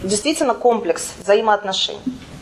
действительно комплекс взаимоотношений.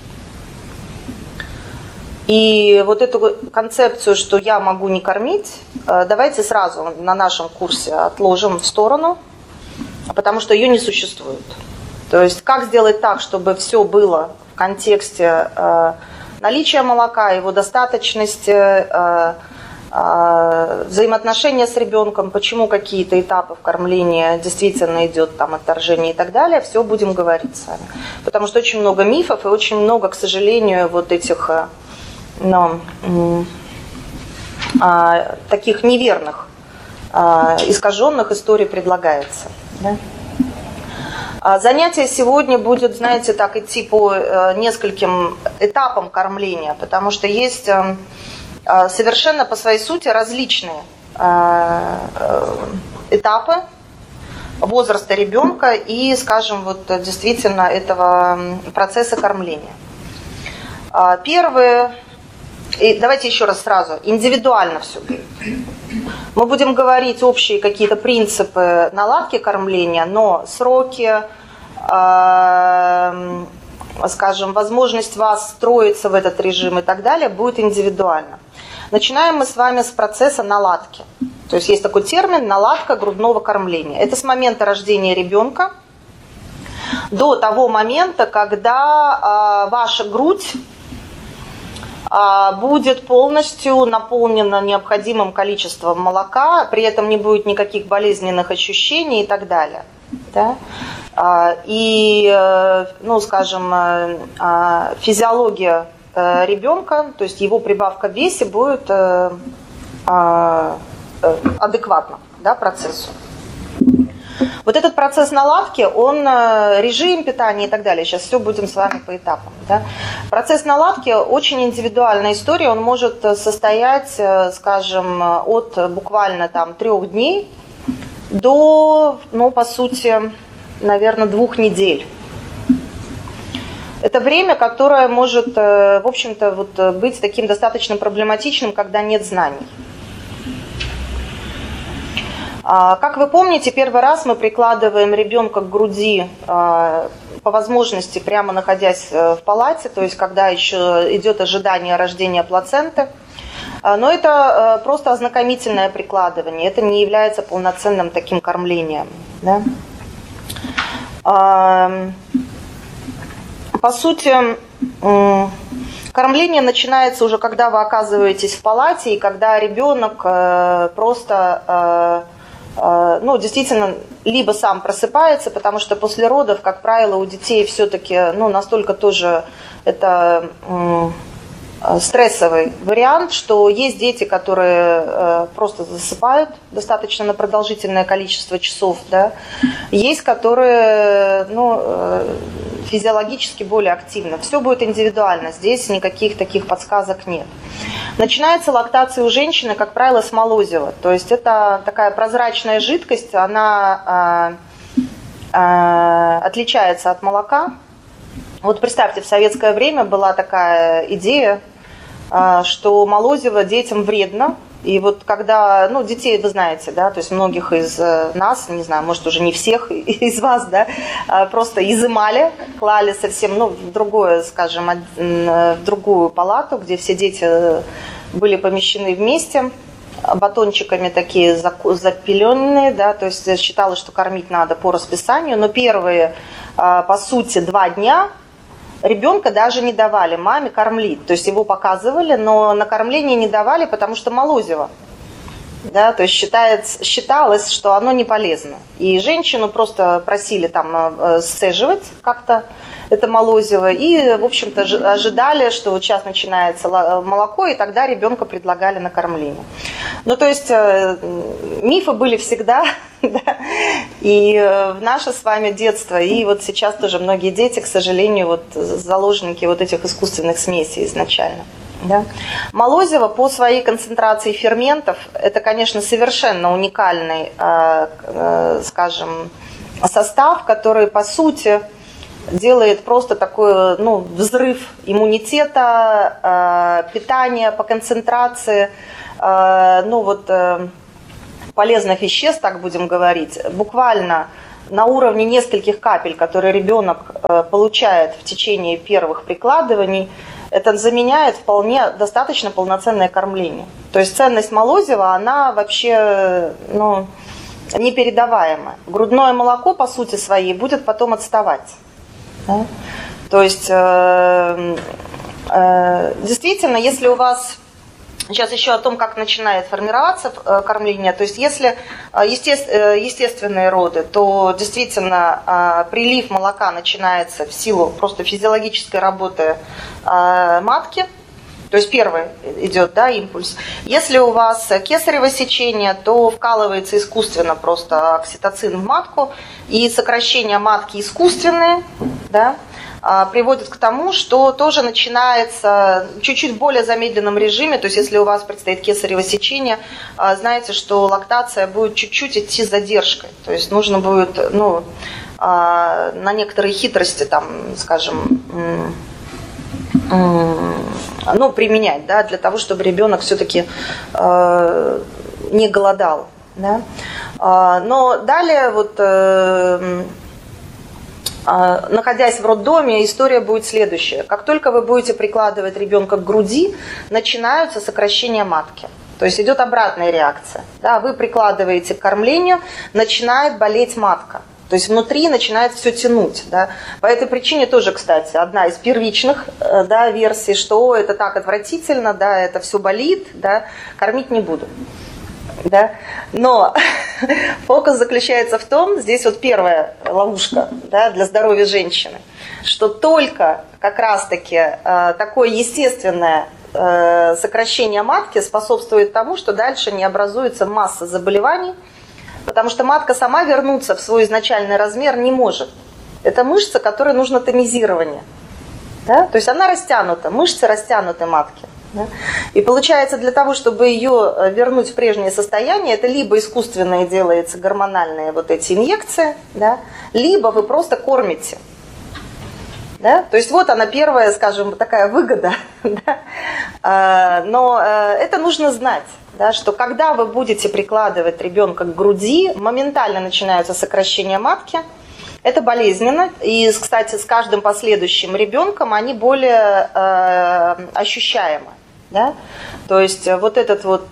И вот эту концепцию, что я могу не кормить, давайте сразу на нашем курсе отложим в сторону, потому что ее не существует. То есть как сделать так, чтобы все было в контексте наличия молока, его достаточности, взаимоотношения с ребенком, почему какие-то этапы в кормлении действительно идет там отторжение и так далее, все будем говорить с вами. Потому что очень много мифов и очень много, к сожалению, вот этих таких неверных, искаженных историй предлагается. Да? Занятие сегодня будет, знаете, так идти по нескольким этапам кормления, потому что есть совершенно по своей сути различные этапы возраста ребенка и, скажем, вот действительно этого процесса кормления. Первое, и давайте еще раз сразу, индивидуально все будет. Мы будем говорить общие какие-то принципы наладки кормления, но сроки, скажем, возможность вас встроиться в этот режим и так далее будет индивидуально. Начинаем мы с вами с процесса наладки. То есть есть такой термин наладка грудного кормления. Это с момента рождения ребенка до того момента, когда ваша грудь будет полностью наполнена необходимым количеством молока, при этом не будет никаких болезненных ощущений и так далее. Да? И, ну, скажем, физиология ребенка, то есть его прибавка в весе будет адекватна, да, процессу. Вот этот процесс наладки, он режим питания и так далее, сейчас все будем с вами по этапам. Да? Процесс наладки очень индивидуальная история, он может состоять, скажем, от буквально там 3 дней до, ну, по сути, наверное, 2 недель. Это время, которое может, в общем-то, вот быть таким достаточно проблематичным, когда нет знаний. Как вы помните, первый раз мы прикладываем ребенка к груди по возможности, прямо находясь в палате, то есть когда еще идет ожидание рождения плаценты. Но это просто ознакомительное прикладывание, это не является полноценным таким кормлением. Да? По сути, кормление начинается уже, когда вы оказываетесь в палате, и когда ребенок просто, ну, действительно, либо сам просыпается, потому что после родов, как правило, у детей все-таки, ну, настолько тоже это стрессовый вариант, что есть дети, которые просто засыпают достаточно на продолжительное количество часов, да, есть, которые, ну, физиологически более активны. Все будет индивидуально, здесь никаких таких подсказок нет. Начинается лактация у женщины, как правило, с молозива, то есть это такая прозрачная жидкость, она отличается от молока. Вот представьте, в советское время была такая идея, что молозиво детям вредно. И вот когда, ну, детей, вы знаете, да, то есть многих из нас, не знаю, может уже не всех из вас, да, просто изымали, клали совсем, ну, в другое, скажем, в другую палату, где все дети были помещены вместе, батончиками такие запеленные, да, то есть считалось, что кормить надо по расписанию, но первые, по сути, 2 дня ребенка даже не давали маме кормить, то есть его показывали, но на кормление не давали, потому что молозиво. Да, то есть считалось, что оно не полезно. И женщину просто просили там сцеживать как-то это молозиво. И, в общем-то, ожидали, что вот сейчас начинается молоко, и тогда ребенка предлагали на кормление. Ну, то есть мифы были всегда, да, и в наше с вами детство, и вот сейчас тоже многие дети, к сожалению, вот заложники вот этих искусственных смесей изначально. Да. Молозиво по своей концентрации ферментов, это, конечно, совершенно уникальный, скажем, состав, который, по сути, делает просто такой, ну, взрыв иммунитета, питания по концентрации, ну, вот, полезных веществ, так будем говорить, буквально на уровне нескольких капель, которые ребенок получает в течение первых прикладываний, это заменяет вполне достаточно полноценное кормление. То есть ценность молозива, она вообще непередаваемая. Грудное молоко, по сути своей, будет потом отставать. Да? То есть, действительно, если у вас... Сейчас еще о том, как начинает формироваться кормление. То есть, если естественные роды, то действительно прилив молока начинается в силу просто физиологической работы матки. То есть первый идет, да, импульс. Если у вас кесарево сечение, то вкалывается искусственно просто окситоцин в матку, и сокращения матки искусственные, да, приводит к тому, что тоже начинается чуть-чуть в более замедленном режиме. То есть если у вас предстоит кесарево сечение, знаете, что лактация будет чуть-чуть идти с задержкой. То есть нужно будет на некоторые хитрости, там, скажем, применять, да, для того, чтобы ребенок все-таки не голодал. Да? Но далее находясь в роддоме, история будет следующая. Как только вы будете прикладывать ребенка к груди, начинаются сокращения матки. То есть идет обратная реакция. Да, вы прикладываете к кормлению, начинает болеть матка. То есть внутри начинает все тянуть. Да. По этой причине тоже, кстати, одна из первичных, да, версий, что это так отвратительно, да, это все болит, да, кормить не буду. Да? Но фокус заключается в том, здесь вот первая ловушка, да, для здоровья женщины, что только как раз-таки такое естественное сокращение матки способствует тому, что дальше не образуется масса заболеваний, потому что матка сама вернуться в свой изначальный размер не может. Это мышца, которой нужно тонизирование. Да? То есть она растянута, мышцы растянуты матки. Да? И получается, для того, чтобы ее вернуть в прежнее состояние, это либо искусственное делается гормональные вот эти инъекции, да? Либо вы просто кормите. Да? То есть вот она первая, скажем, такая выгода. Да? Но это нужно знать, да, что когда вы будете прикладывать ребенка к груди, моментально начинаются сокращения матки. Это болезненно, и, кстати, с каждым последующим ребенком они более ощущаемы. Да? То есть вот этот вот,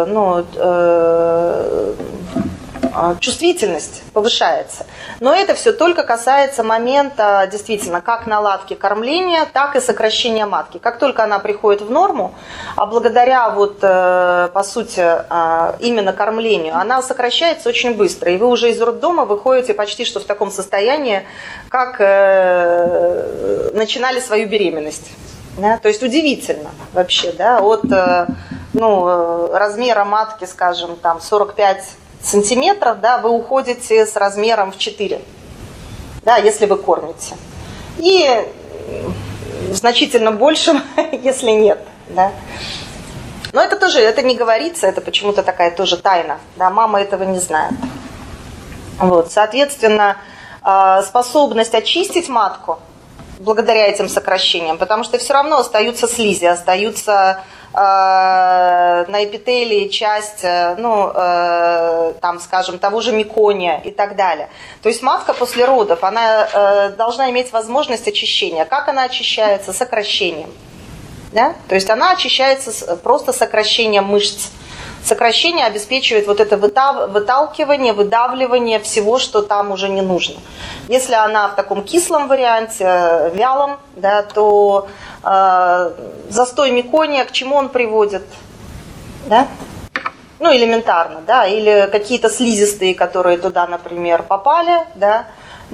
чувствительность повышается. Но это все только касается момента, действительно, как наладки кормления, так и сокращения матки. Как только она приходит в норму, а благодаря вот, по сути, именно кормлению, она сокращается очень быстро. И вы уже из роддома выходите почти что в таком состоянии, как начинали свою беременность. Да? То есть удивительно вообще, да, от размера матки, скажем, там 45 сантиметров, да, вы уходите с размером в 4, да, если вы кормите. И значительно большим, если нет. Да. Но это тоже, это не говорится, это почему-то такая тоже тайна. Да, мама этого не знает. Вот, соответственно, способность очистить матку благодаря этим сокращениям, потому что все равно остаются слизи, остаются на эпителии часть, там, скажем, того же мекония и так далее. То есть матка после родов, она должна иметь возможность очищения. Как она очищается? Сокращением. Да? То есть она очищается просто сокращением мышц. Сокращение обеспечивает вот это выталкивание, выдавливание всего, что там уже не нужно. Если она в таком кислом варианте, вялом, да, то застой мекония, к чему он приводит? Да? Ну, элементарно, да, или какие-то слизистые, которые туда, например, попали, да,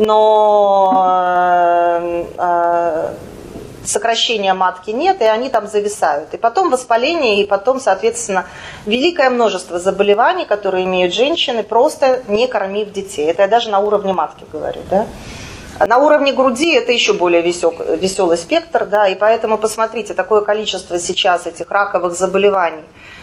но сокращения матки нет, и они там зависают. И потом воспаление, и потом, соответственно, великое множество заболеваний, которые имеют женщины, просто не кормив детей. Это я даже на уровне матки говорю. Да? На уровне груди это еще более веселый спектр, да, и поэтому посмотрите, такое количество сейчас этих раковых заболеваний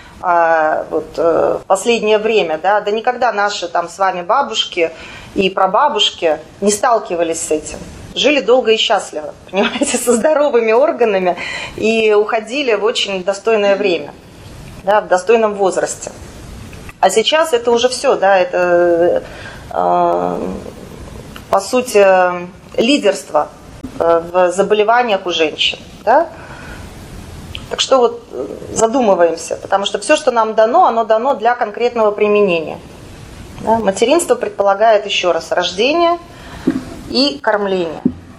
в последнее время, да никогда наши там с вами бабушки и прабабушки не сталкивались с этим. Жили долго и счастливо, понимаете, со здоровыми органами и уходили в очень достойное время, да, в достойном возрасте. А сейчас это уже все, да, это по сути, лидерство в заболеваниях у женщин. Да? Так что вот задумываемся, потому что все, что нам дано, оно дано для конкретного применения. Да? Материнство предполагает, еще раз, рождение и кормление.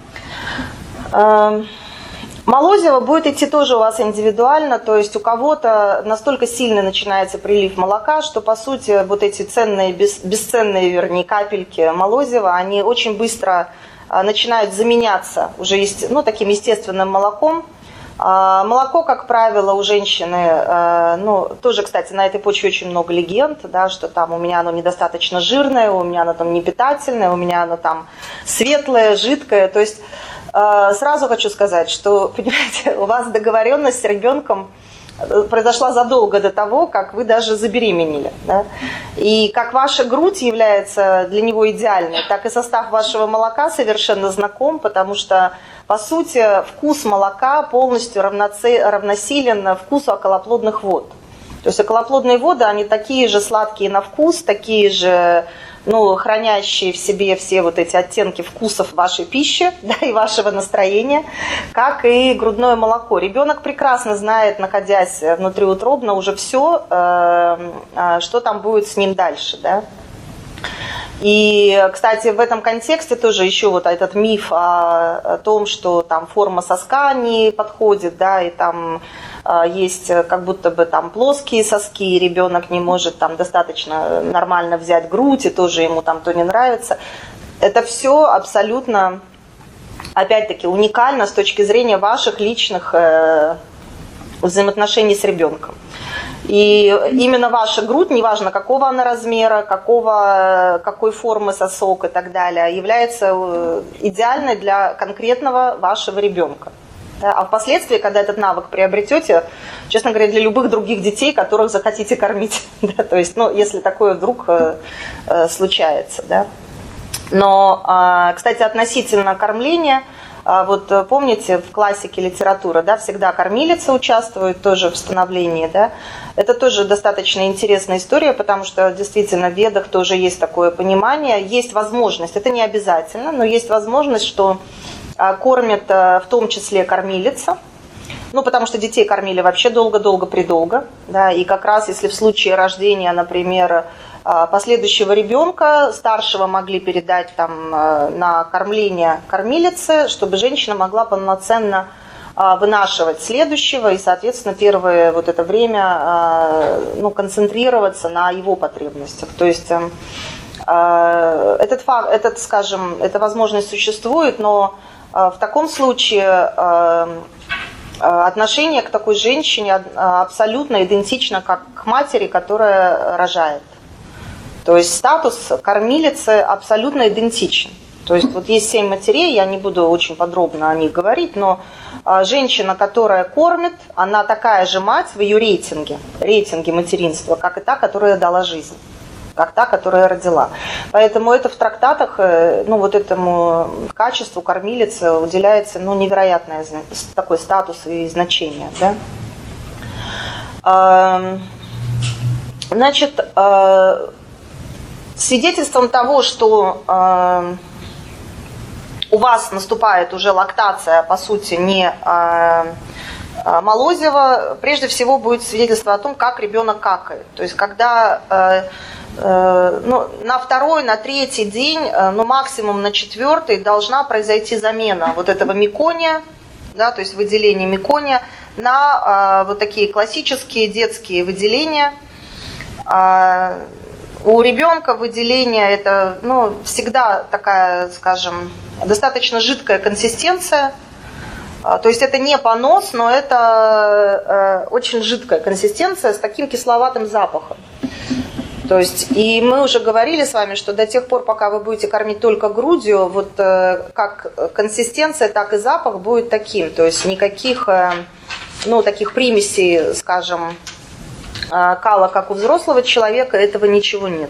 Молозиво будет идти тоже у вас индивидуально, то есть у кого-то настолько сильно начинается прилив молока, что по сути вот эти ценные, бесценные, вернее, капельки молозива, они очень быстро начинают заменяться уже таким естественным молоком. Молоко, как правило, у женщины, тоже, кстати, на этой почве очень много легенд, да, что там у меня оно недостаточно жирное, у меня оно там не питательное, у меня оно там светлое, жидкое, то есть сразу хочу сказать, что, понимаете, у вас договоренность с ребенком произошла задолго до того, как вы даже забеременели. Да? И как ваша грудь является для него идеальной, так и состав вашего молока совершенно знаком, потому что, по сути, вкус молока полностью равносилен вкусу околоплодных вод. То есть околоплодные воды, они такие же сладкие на вкус, такие же хранящие в себе все вот эти оттенки вкусов вашей пищи, да, и вашего настроения, как и грудное молоко. Ребенок прекрасно знает, находясь внутриутробно, уже все, что там будет с ним дальше. Да? И, кстати, в этом контексте тоже еще вот этот миф о том, что там форма соска не подходит, да, и там есть как будто бы там плоские соски, и ребенок не может там достаточно нормально взять грудь, и тоже ему там то не нравится. Это все абсолютно, опять-таки, уникально с точки зрения ваших личных взаимоотношений с ребенком. И именно ваша грудь, неважно какого она размера, какой формы сосок и так далее, является идеальной для конкретного вашего ребенка. А впоследствии, когда этот навык приобретете, честно говоря, для любых других детей, которых захотите кормить, да, то есть, если такое вдруг случается, да. Но, кстати, относительно кормления, вот помните, в классике литературы, да, всегда кормилица участвует тоже в становлении, да. Это тоже достаточно интересная история, потому что действительно в Ведах тоже есть такое понимание, есть возможность, это не обязательно, но есть возможность, что кормят в том числе кормилица, потому что детей кормили вообще долго-долго-предолго, да, и как раз если в случае рождения, например, последующего ребенка, старшего могли передать там на кормление кормилице, чтобы женщина могла полноценно вынашивать следующего и, соответственно, первое вот это время концентрироваться на его потребностях. То есть эта возможность существует, но в таком случае отношение к такой женщине абсолютно идентично как к матери, которая рожает. То есть статус кормилицы абсолютно идентичен. То есть вот есть 7 матерей, я не буду очень подробно о них говорить, но женщина, которая кормит, она такая же мать в ее рейтинге материнства, как и та, которая дала жизнь, как та, которая родила. Поэтому это в трактатах, вот этому качеству кормилицы уделяется невероятное такой статус и значение. Да? Значит, свидетельством того, что у вас наступает уже лактация, по сути, не молозиво, прежде всего будет свидетельство о том, как ребенок какает. То есть, когда на второй, на третий день, максимум на 4-й должна произойти замена вот этого мекония, да, то есть выделение мекония, на вот такие классические детские выделения. У ребенка выделение это всегда такая, скажем, достаточно жидкая консистенция. То есть это не понос, но это очень жидкая консистенция с таким кисловатым запахом. То есть, и мы уже говорили с вами, что до тех пор, пока вы будете кормить только грудью, вот как консистенция, так и запах будет таким. То есть никаких, таких примесей, скажем, кала, как у взрослого человека, этого ничего нет.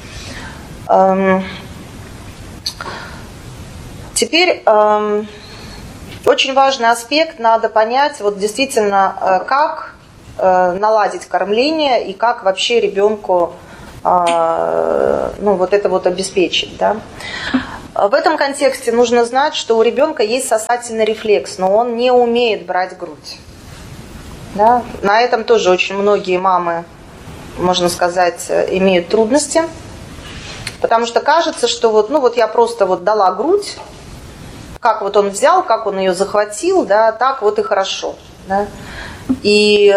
Теперь очень важный аспект, надо понять, вот действительно, как наладить кормление и как вообще ребенку вот это вот обеспечить. Да? В этом контексте нужно знать, что у ребенка есть сосательный рефлекс, но он не умеет брать грудь. Да? На этом тоже очень многие мамы, можно сказать, имеют трудности, потому что кажется, что вот я просто дала грудь, как он взял, как он ее захватил, да, так и хорошо. Да? И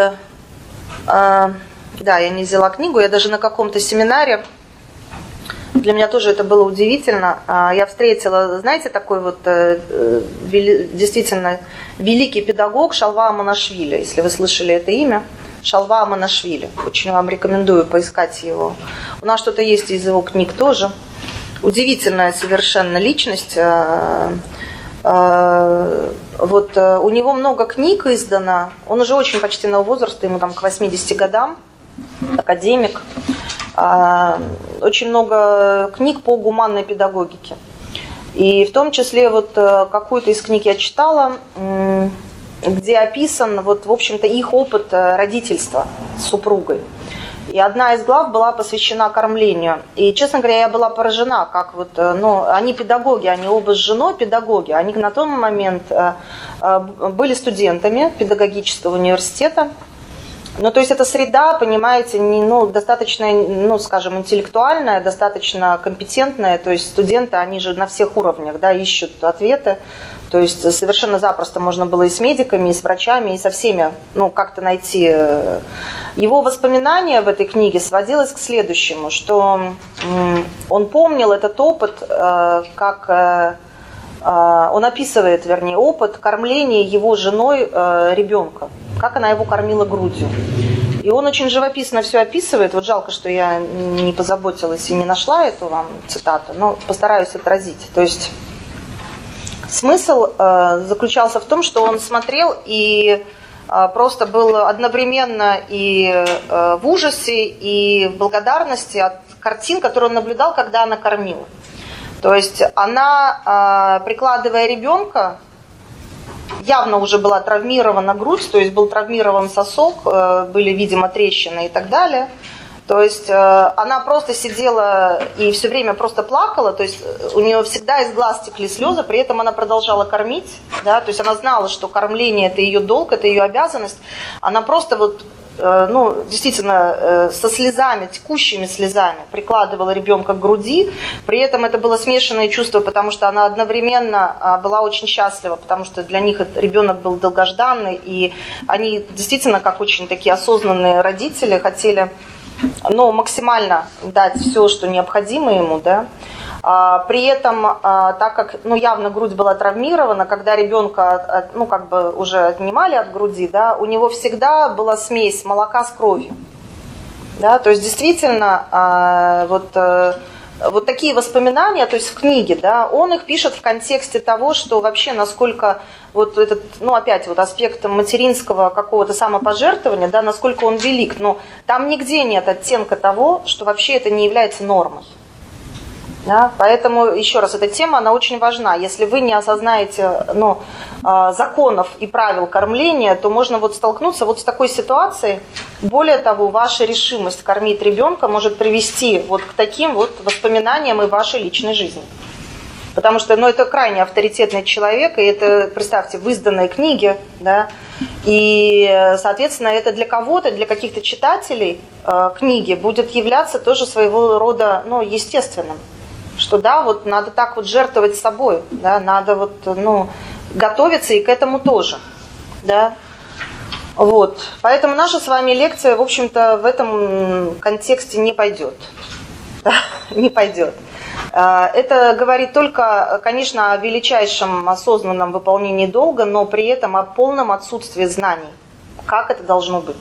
я не взяла книгу, я даже на каком-то семинаре, для меня тоже это было удивительно, я встретила, знаете, такой действительно великий педагог Шалва Амонашвили, если вы слышали это имя, Шалва Амонашвили, очень вам рекомендую поискать его. У нас что-то есть из его книг тоже. Удивительная совершенно личность. У него много книг издано, он уже очень почтенного возраста, ему к 80 годам, академик. Очень много книг по гуманной педагогике. И в том числе какую-то из книг я читала, где описан в общем-то их опыт родительства с супругой. И одна из глав была посвящена кормлению. И, честно говоря, я была поражена, как они педагоги, они оба с женой педагоги. Они на тот момент были студентами педагогического университета. То есть эта среда, понимаете, достаточно, скажем, интеллектуальная, достаточно компетентная. То есть студенты, они же на всех уровнях, да, ищут ответы. То есть совершенно запросто можно было и с медиками, и с врачами, и со всеми, как-то найти. Его воспоминания в этой книге сводилось к следующему, что он помнил этот опыт, как он описывает, опыт кормления его женой ребенка, как она его кормила грудью. И он очень живописно все описывает. Жалко, что я не позаботилась и не нашла эту вам цитату, но постараюсь отразить. То есть смысл заключался в том, что он смотрел и просто был одновременно и в ужасе, и в благодарности от картин, которые он наблюдал, когда она кормила. То есть она, прикладывая ребенка, явно уже была травмирована грудь, то есть был травмирован сосок, были, видимо, трещины и так далее. То есть она просто сидела и все время просто плакала, то есть у нее всегда из глаз текли слезы, при этом она продолжала кормить, да, то есть она знала, что кормление – это ее долг, это ее обязанность. Она просто действительно со слезами, текущими слезами прикладывала ребенка к груди. При этом это было смешанное чувство, потому что она одновременно была очень счастлива, потому что для них ребенок был долгожданный, и они действительно, как очень такие осознанные родители, хотели максимально дать все, что необходимо ему, да. При этом, так как явно грудь была травмирована, когда ребенка уже отнимали от груди, да, у него всегда была смесь молока с кровью. Да, то есть действительно такие воспоминания, то есть в книге, да, он их пишет в контексте того, что вообще насколько этот, опять аспект материнского какого-то самопожертвования, да, насколько он велик, но там нигде нет оттенка того, что вообще это не является нормой. Да? Поэтому, еще раз, эта тема, она очень важна. Если вы не осознаете законов и правил кормления, то можно столкнуться с такой ситуацией. Более того, ваша решимость кормить ребенка может привести к таким воспоминаниям и в вашей личной жизни. Потому что это крайне авторитетный человек, и это, представьте, в изданной книге, да, и, соответственно, это для кого-то, для каких-то читателей книги будет являться тоже своего рода, естественным. Что да, надо так жертвовать собой, да, надо готовиться и к этому тоже, да. Поэтому наша с вами лекция, в общем-то, в этом контексте не пойдет, да? Не пойдет. Это говорит только, конечно, о величайшем осознанном выполнении долга, но при этом о полном отсутствии знаний, как это должно быть.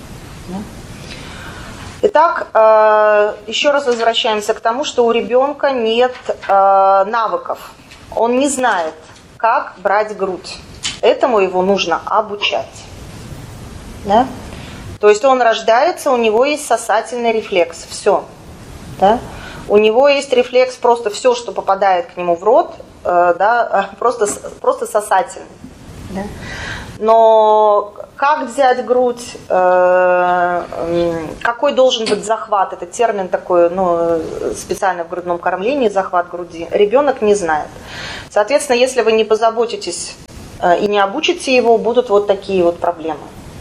Итак, еще раз возвращаемся к тому, что у ребенка нет навыков. Он не знает, как брать грудь. Этому его нужно обучать. Да? То есть он рождается, у него есть сосательный рефлекс. Все. Да? У него есть рефлекс просто все, что попадает к нему в рот, да, просто сосательный. Да? Но как взять грудь, какой должен быть захват, это термин такой, ну, специально в грудном кормлении, захват груди, ребенок не знает. Соответственно, если вы не позаботитесь и не обучите его, будут вот такие вот проблемы.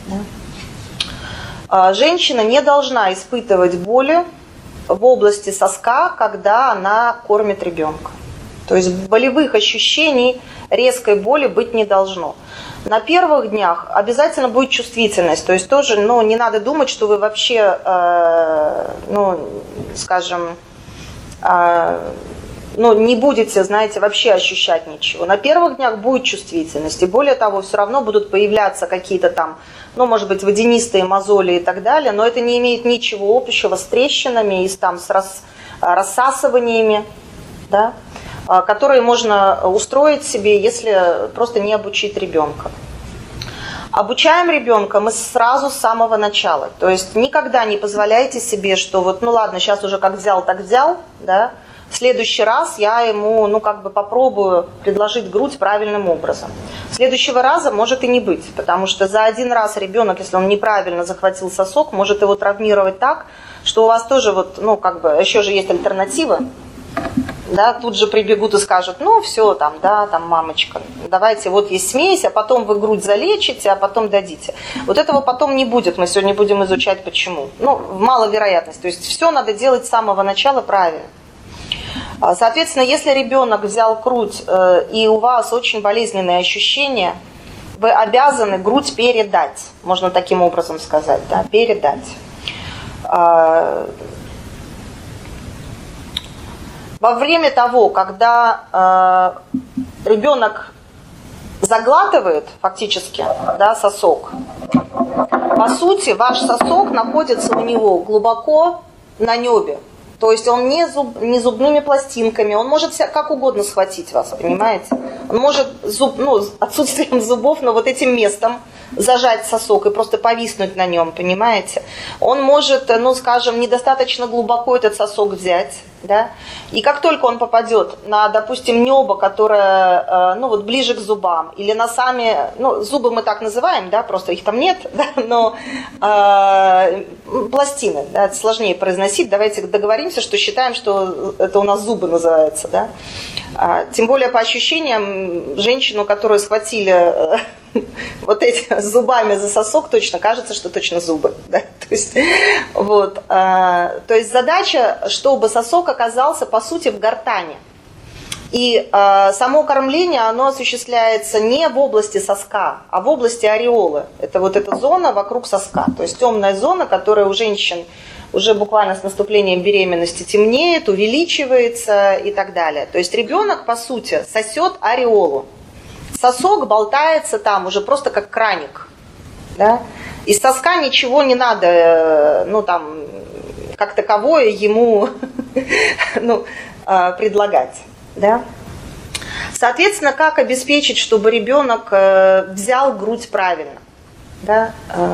Женщина не должна испытывать боли в области соска, когда она кормит ребенка. То есть болевых ощущений, резкой боли быть не должно. На первых днях обязательно будет чувствительность. То есть тоже, ну, не надо думать, что вы вообще, ну, скажем, ну, не будете, знаете, вообще ощущать ничего. На первых днях будет чувствительность. И более того, все равно будут появляться какие-то там, ну, может быть, водянистые мозоли и так далее, но это не имеет ничего общего с трещинами и там, с рассасываниями, да, которые можно устроить себе, если просто не обучить ребенка. Обучаем ребенка мы сразу с самого начала. То есть никогда не позволяйте себе, что вот, ну ладно, сейчас уже как взял, так взял, да, в следующий раз я ему, ну, как бы попробую предложить грудь правильным образом. Следующего раза может и не быть, потому что за один раз ребенок, если он неправильно захватил сосок, может его травмировать так, что у вас тоже вот, ну, как бы, еще же есть альтернатива, да, тут же прибегут и скажут, ну, все, там, да, там, мамочка, давайте, вот есть смесь, а потом вы грудь залечите, а потом дадите. Вот этого потом не будет, мы сегодня будем изучать, почему. Ну, маловероятность, то есть все надо делать с самого начала правильно. Соответственно, если ребенок взял грудь, и у вас очень болезненные ощущения, вы обязаны грудь передать, можно таким образом сказать, да, передать. Во время того, когда ребенок заглатывает фактически, да, сосок, по сути, ваш сосок находится у него глубоко на небе. То есть он не зубными пластинками, он может как угодно схватить вас, понимаете? Он может отсутствием зубов, но вот этим местом зажать сосок и просто повиснуть на нем, понимаете? Он может, ну, скажем, недостаточно глубоко этот сосок взять, да? И как только он попадет на, допустим, небо, которое, ну, вот ближе к зубам, или на сами, ну, зубы мы так называем, да, просто их там нет, да, но пластины, да, это сложнее произносить, давайте договоримся, что считаем, что это у нас зубы называются, да? Тем более по ощущениям, женщину, которую схватили вот эти зубами за сосок, точно кажется, что точно зубы. Да? То есть, вот, то есть задача, чтобы сосок оказался, по сути, в гортани. И само кормление, оно осуществляется не в области соска, а в области ореолы. Это вот эта зона вокруг соска. То есть темная зона, которая у женщин уже буквально с наступлением беременности темнеет, увеличивается и так далее. То есть ребенок, по сути, сосет ореолу. Сосок болтается там уже просто как краник. Да? Из соска ничего не надо, ну, там, как таковое ему ну, предлагать. Да? Соответственно, как обеспечить, чтобы ребенок взял грудь правильно? Да?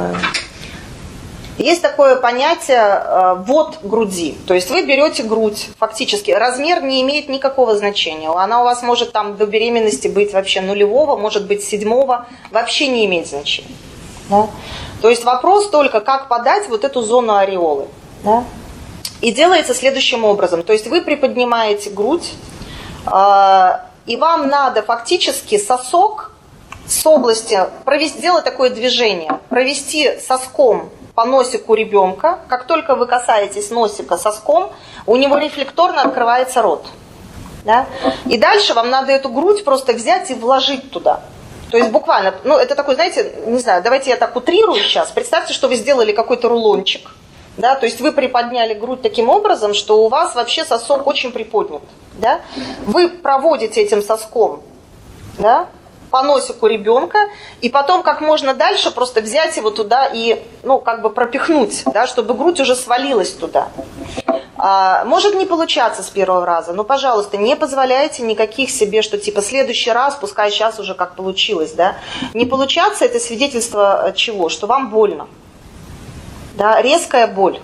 Есть такое понятие ввод груди. То есть вы берете грудь, фактически размер не имеет никакого значения. Она у вас может там до беременности быть вообще нулевого, может быть 7-го, вообще не имеет значения. Да? То есть вопрос только, как подать вот эту зону ореолы. Да? И делается следующим образом. То есть вы приподнимаете грудь, и вам надо фактически сосок с области, сделать такое движение, провести соском по носику ребенка. Как только вы касаетесь носика соском, у него рефлекторно открывается рот. Да? И дальше вам надо эту грудь просто взять и вложить туда. То есть буквально, ну это такой, знаете, не знаю, давайте я так утрирую сейчас. Представьте, что вы сделали какой-то рулончик. Да? То есть вы приподняли грудь таким образом, что у вас вообще сосок очень приподнят. Да? Вы проводите этим соском, да, по носику ребенка, и потом как можно дальше просто взять его туда и, ну, как бы пропихнуть, да, чтобы грудь уже свалилась туда. Может не получаться с первого раза, но, пожалуйста, не позволяйте никаких себе, что типа следующий раз, пускай сейчас уже как получилось, да. Не получаться — это свидетельство чего? Что вам больно. Да, резкая боль.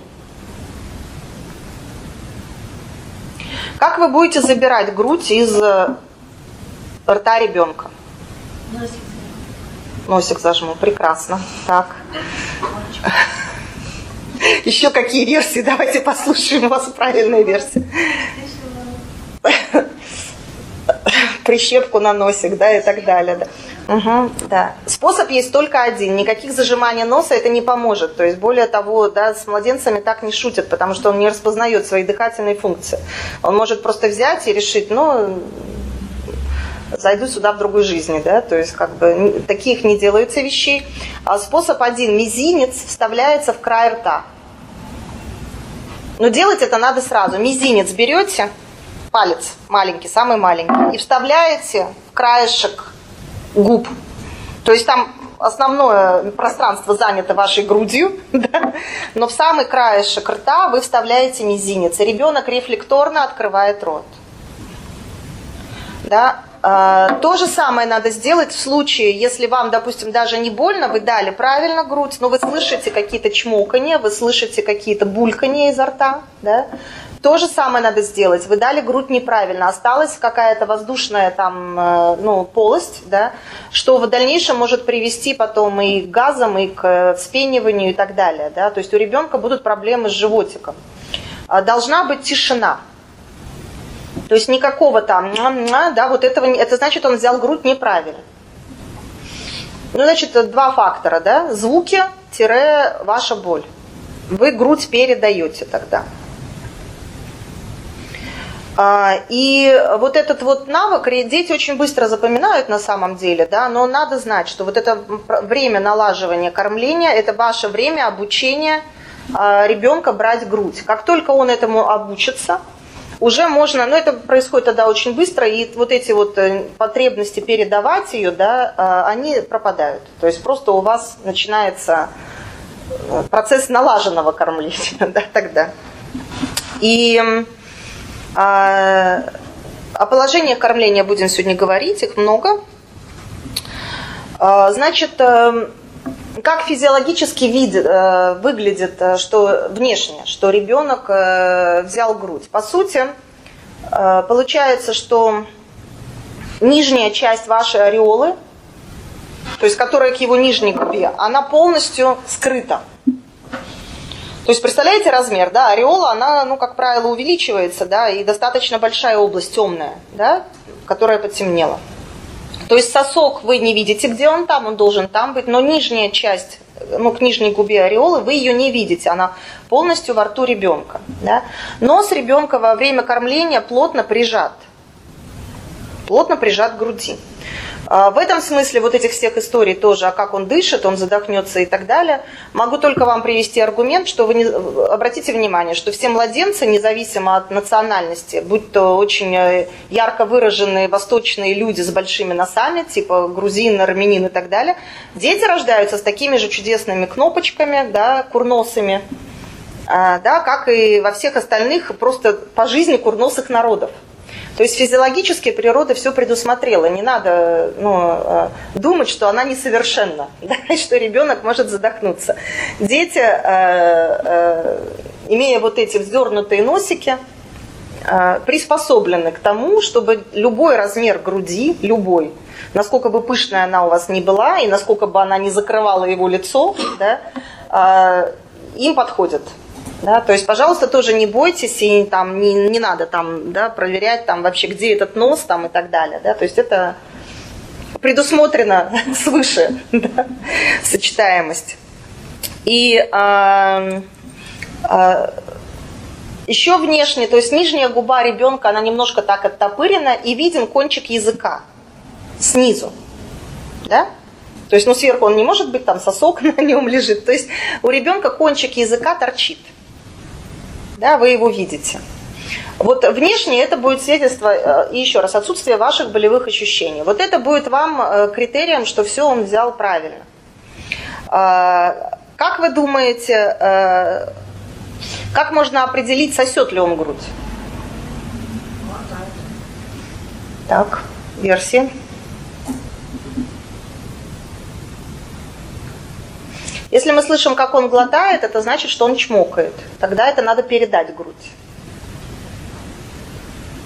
Как вы будете забирать грудь из рта ребенка? Носик зажму. Прекрасно. Так. Еще какие версии? Давайте послушаем у вас правильные версии. Прищепку на носик, да, и так далее. Да. Угу, да. Способ есть только один. Никаких зажиманий носа это не поможет. То есть, более того, да, с младенцами так не шутят, потому что он не распознает свои дыхательные функции. Он может просто взять и решить, ну, зайду сюда в другой жизни, да, то есть, как бы, таких не делаются вещей. А способ один. Мизинец вставляется в край рта. Но делать это надо сразу. Мизинец берете, палец маленький, самый маленький, и вставляете в краешек губ. То есть там основное пространство занято вашей грудью, да? Но в самый краешек рта вы вставляете мизинец, и ребенок рефлекторно открывает рот. Да? То же самое надо сделать в случае, если вам, допустим, даже не больно, вы дали правильно грудь, но вы слышите какие-то чмоканья, вы слышите какие-то бульканья изо рта, да? То же самое надо сделать. Вы дали грудь неправильно, осталась какая-то воздушная там, ну, полость, да, что в дальнейшем может привести потом и к газам, и к вспениванию и так далее. Да? То есть у ребенка будут проблемы с животиком. Должна быть тишина. То есть никакого там, да, вот этого, это значит, он взял грудь неправильно. Ну, значит, два фактора, да, звуки-ваша боль. Вы грудь передаете тогда. И вот этот вот навык дети очень быстро запоминают на самом деле, да, но надо знать, что вот это время налаживания кормления, это ваше время обучения ребенка брать грудь. Как только он этому обучится, уже можно, но это происходит тогда очень быстро, и вот эти вот потребности передавать ее, да, они пропадают. То есть просто у вас начинается процесс налаженного кормления, да, тогда. И о положениях кормления будем сегодня говорить, их много. Значит, как физиологический вид выглядит, что внешне, что ребенок взял грудь. По сути, получается, что нижняя часть вашей ореолы, то есть которая к его нижней губе, она полностью скрыта. То есть, представляете размер, да, ореола, она, ну, как правило, увеличивается, да, и достаточно большая область, темная, да, которая потемнела. То есть сосок вы не видите, где он должен там быть, но нижняя часть, ну, к нижней губе ореолы, вы ее не видите, она полностью во рту ребенка. Да? Нос ребенка во время кормления плотно прижат к груди. В этом смысле вот этих всех историй тоже, а как он дышит, он задохнется и так далее, могу только вам привести аргумент, что вы обратите внимание, что все младенцы, независимо от национальности, будь то очень ярко выраженные восточные люди с большими носами, типа грузин, армянин и так далее, дети рождаются с такими же чудесными кнопочками, да, курносыми, да, как и во всех остальных просто по жизни курносых народов. То есть физиологически природа все предусмотрела. Не надо думать, что она несовершенна, да, что ребенок может задохнуться. Дети, имея вот эти вздернутые носики, приспособлены к тому, чтобы любой размер груди, любой, насколько бы пышная она у вас ни была, и насколько бы она не закрывала его лицо, да, им подходит. Да, то есть, пожалуйста, тоже не бойтесь, и там, не надо там, да, проверять там, вообще, где этот нос там, и так далее. Да, то есть это предусмотрено свыше, да, сочетаемость. И еще внешне, то есть нижняя губа ребенка, она немножко так оттопырена, и виден кончик языка снизу. Да? То есть, ну, сверху он не может быть, там сосок на нем лежит. То есть у ребенка кончик языка торчит. Да, вы его видите. Вот внешне это будет свидетельство, и еще раз, отсутствие ваших болевых ощущений. Вот это будет вам критерием, что все он взял правильно. Как вы думаете, как можно определить, сосет ли он грудь? Так, версии. Если мы слышим, как он глотает, это значит, что он чмокает. Тогда это надо передать грудь.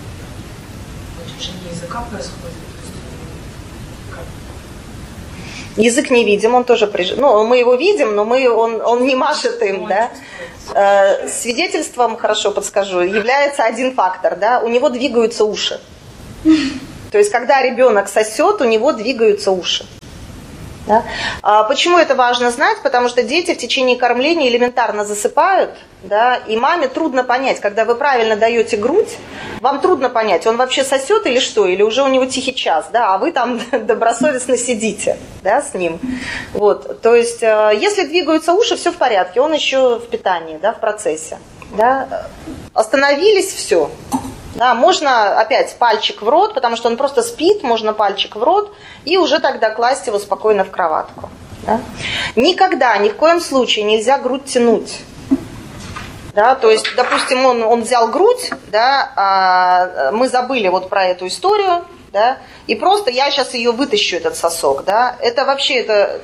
Языка происходит? Язык не видим, он тоже ну, мы его видим, но он не машет им, да. Свидетельством, хорошо подскажу, является один фактор, да, у него двигаются уши. То есть, когда ребенок сосет, у него двигаются уши. Да? Почему это важно знать? Потому что дети в течение кормления элементарно засыпают, да, и маме трудно понять, когда вы правильно даете грудь, вам трудно понять, он вообще сосет или что, или уже у него тихий час, да, а вы там добросовестно сидите, да, с ним. Вот. То есть, если двигаются уши, все в порядке, он еще в питании, да, в процессе. Да. Остановились, все. Да, можно опять пальчик в рот, потому что он просто спит, можно пальчик в рот, и уже тогда класть его спокойно в кроватку. Да? Никогда, ни в коем случае нельзя грудь тянуть. Да, то есть, допустим, он взял грудь, да, а мы забыли вот про эту историю, да, и просто я сейчас ее вытащу, этот сосок. Да, это вообще,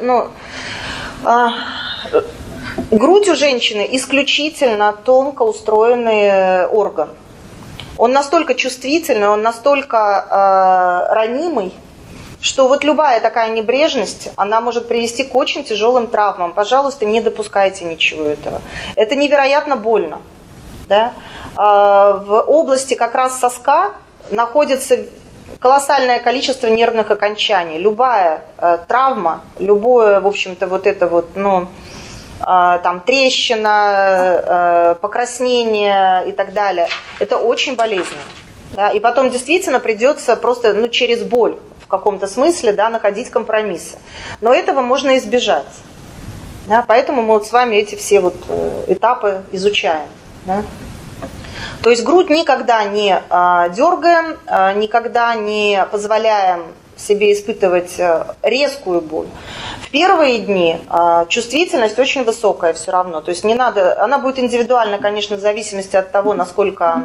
грудь у женщины исключительно тонко устроенный орган. Он настолько чувствительный, он настолько ранимый, что вот любая такая небрежность, она может привести к очень тяжелым травмам. Пожалуйста, не допускайте ничего этого. Это невероятно больно. Да? В области как раз соска находится колоссальное количество нервных окончаний. Любая травма, любое, в общем-то, вот это вот, там трещина, покраснение и так далее. Это очень болезненно. Да? И потом действительно придется просто через боль в каком-то смысле, да, находить компромиссы. Но этого можно избежать. Да? Поэтому мы вот с вами эти все вот этапы изучаем. Да? То есть грудь никогда не дергаем, никогда не позволяем себе испытывать резкую боль. В первые дни чувствительность очень высокая все равно. То есть не надо, она будет индивидуальна, конечно, в зависимости от того, насколько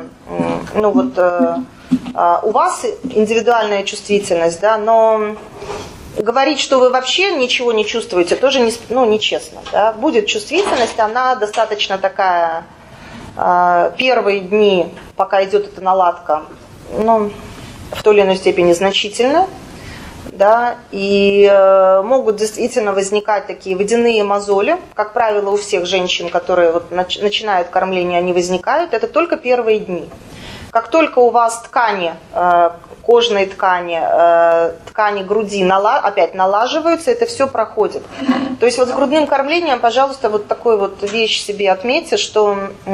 у вас индивидуальная чувствительность, да, но говорить, что вы вообще ничего не чувствуете, тоже нечестно. Да. Будет чувствительность, она достаточно такая, первые дни, пока идет эта наладка, в той или иной степени значительно. Да, и могут действительно возникать такие водяные мозоли. Как правило, у всех женщин, которые вот начинают кормление, они возникают. Это только первые дни. Как только у вас ткани, кожные ткани, ткани груди опять налаживаются, это все проходит. То есть вот с грудным кормлением, пожалуйста, вот такую вот вещь себе отметьте, что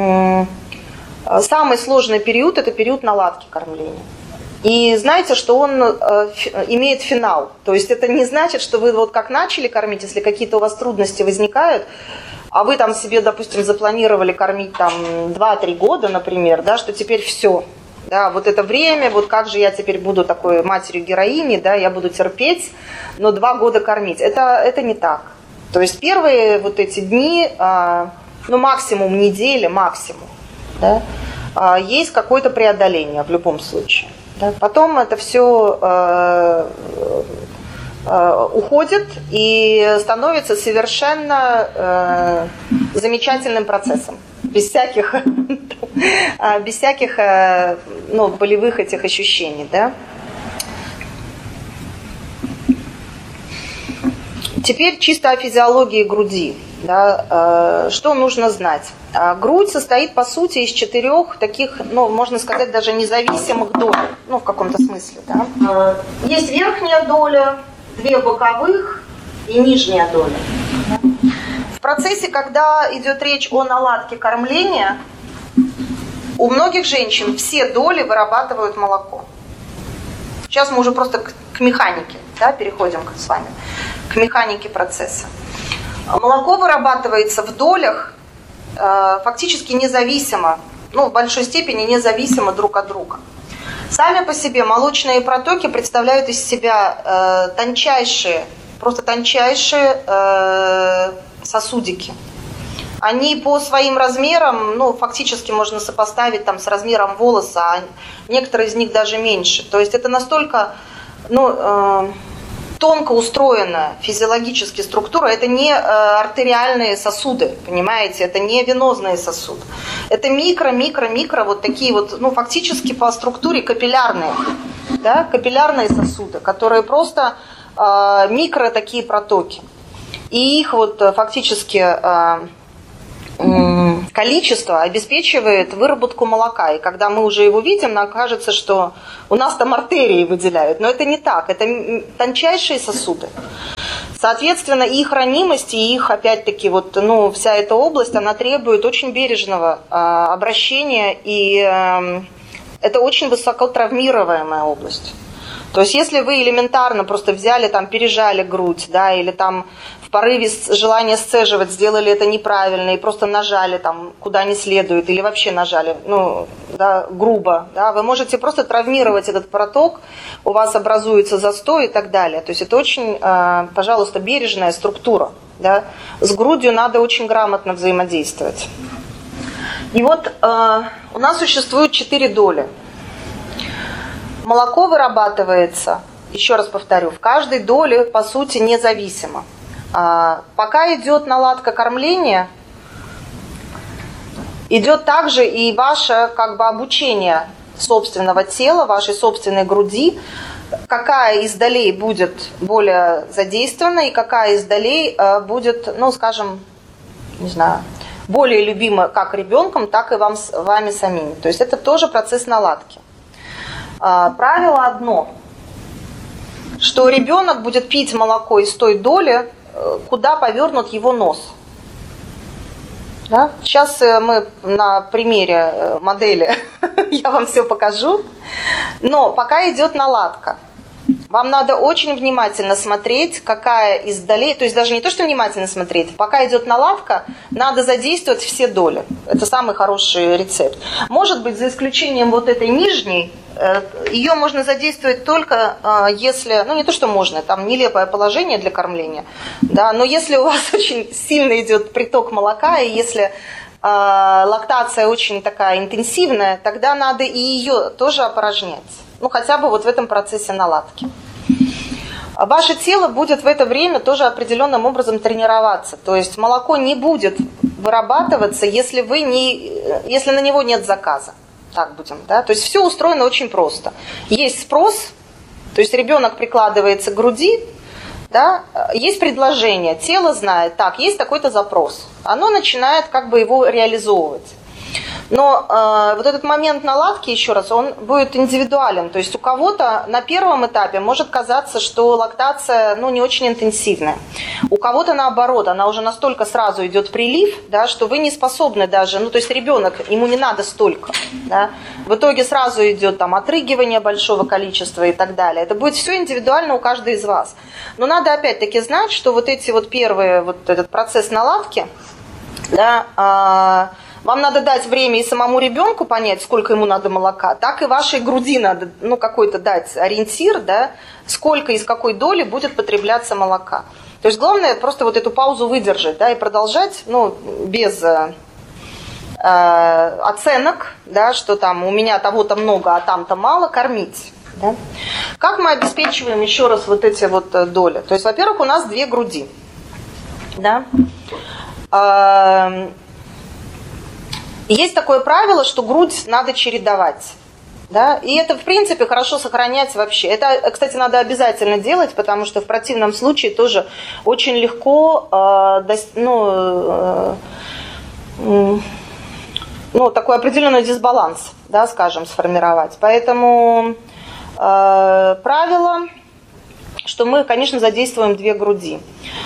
самый сложный период – это период наладки кормления. И знаете, что он имеет финал. То есть это не значит, что вы вот как начали кормить, если какие-то у вас трудности возникают, а вы там себе, допустим, запланировали кормить там 2-3 года, например, да, что теперь все. Да, вот это время, вот как же я теперь буду такой матерью-героиней, да, я буду терпеть, но 2 года кормить. Это не так. То есть первые вот эти дни, максимум недели, максимум, да, есть какое-то преодоление в любом случае. Да, потом это все уходит и становится совершенно замечательным процессом, без всяких болевых этих ощущений. Да? Теперь чисто о физиологии груди. Да, что нужно знать? Грудь состоит, по сути, из 4 таких, можно сказать, даже независимых доль, в каком-то смысле. Да? Есть верхняя доля, 2 боковых и нижняя доля. В процессе, когда идет речь о наладке кормления, у многих женщин все доли вырабатывают молоко. Сейчас мы уже просто к механике, да, переходим с вами, к механике процесса. Молоко вырабатывается в долях фактически независимо, в большой степени независимо друг от друга. Сами по себе молочные протоки представляют из себя просто тончайшие сосудики. Они по своим размерам, фактически можно сопоставить там с размером волоса, а некоторые из них даже меньше. То есть это настолько, тонко устроенная физиологически структура, это не артериальные сосуды, понимаете, это не венозные сосуды. Это микро, вот такие вот, фактически по структуре капиллярные, да, капиллярные сосуды, которые просто микро такие протоки. И их вот фактически количество обеспечивает выработку молока. И когда мы уже его видим, нам кажется, что у нас там артерии выделяют. Но это не так, это тончайшие сосуды. Соответственно, их ранимость и их, опять-таки, вот, ну, вся эта область, она требует очень бережного обращения, и это очень высоко травмируемая область. То есть, если вы элементарно просто взяли, там, пережали грудь, да, или там в порыве желания сцеживать сделали это неправильно и просто нажали там куда не следует, или вообще нажали, ну, да, грубо, да, вы можете просто травмировать этот проток, у вас образуется застой и так далее. То есть это очень, пожалуйста, бережная структура, да. С грудью надо очень грамотно взаимодействовать. И вот у нас существует 4 доли. Молоко вырабатывается, еще раз повторю, в каждой доле, по сути, независимо. Пока идет наладка кормления, идет также и ваше как бы обучение собственного тела, вашей собственной груди, какая из долей будет более задействована и какая из долей будет, ну, скажем, не знаю, более любима как ребенком, так и вами самими. То есть это тоже процесс наладки. Правило одно, что ребенок будет пить молоко из той доли, куда повернут его нос. Да? Сейчас мы на примере модели я вам все покажу. Но пока идет наладка, вам надо очень внимательно смотреть, какая из долей, то есть даже не то, что внимательно смотреть, пока идет наладка, надо задействовать все доли. Это самый хороший рецепт. Может быть, за исключением вот этой нижней, ее можно задействовать только если, ну не то, что можно, там нелепое положение для кормления, да, но если у вас очень сильно идет приток молока, и если лактация очень такая интенсивная, тогда надо и ее тоже опорожнять. Ну, хотя бы вот в этом процессе наладки. Ваше тело будет в это время тоже определенным образом тренироваться. То есть молоко не будет вырабатываться, если на него нет заказа. Так будем, да? То есть все устроено очень просто. Есть спрос, то есть ребенок прикладывается к груди, да? Есть предложение, тело знает, так, есть такой-то запрос. Оно начинает как бы его реализовывать. Но вот этот момент наладки, еще раз, он будет индивидуален. То есть у кого-то на первом этапе может казаться, что лактация, ну, не очень интенсивная. У кого-то наоборот, она уже настолько сразу идет прилив, да, что вы не способны даже, ну, то есть ребенок, ему не надо столько. Да. В итоге сразу идет там отрыгивание большого количества и так далее. Это будет все индивидуально у каждой из вас. Но надо опять-таки знать, что вот эти вот первые, вот этот процесс наладки, да, вам надо дать время и самому ребенку понять, сколько ему надо молока, так и вашей груди надо, ну, какой-то дать ориентир, да, сколько из какой доли будет потребляться молока. То есть главное просто вот эту паузу выдержать, да, и продолжать, ну, без оценок, да, что там у меня того-то много, а там-то мало, кормить. Да. Как мы обеспечиваем еще раз вот эти вот доли? То есть, во-первых, у нас 2 груди, да. Есть такое правило, что грудь надо чередовать. Да? И это, в принципе, хорошо сохранять вообще. Это, кстати, надо обязательно делать, потому что в противном случае тоже очень легко такой определенный дисбаланс, да, скажем, сформировать. Поэтому правило, что мы, конечно, задействуем 2 груди.